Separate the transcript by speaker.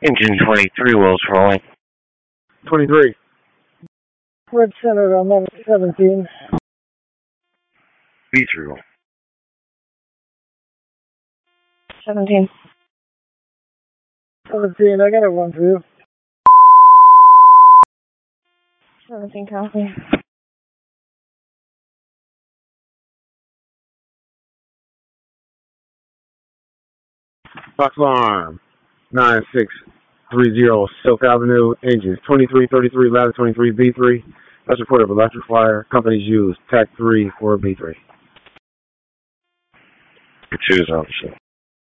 Speaker 1: Engine 23, wheels rolling.
Speaker 2: 23.
Speaker 3: Red Center on 17.
Speaker 1: B3 roll.
Speaker 3: 17. 17, I got a 1 for you. 17, copy.
Speaker 2: Fox Alarm 9630 Silk Avenue, engines 2333, ladder 23, B3. That's report of electric fire. Companies use TAC 3 or B3.
Speaker 1: Choose officer.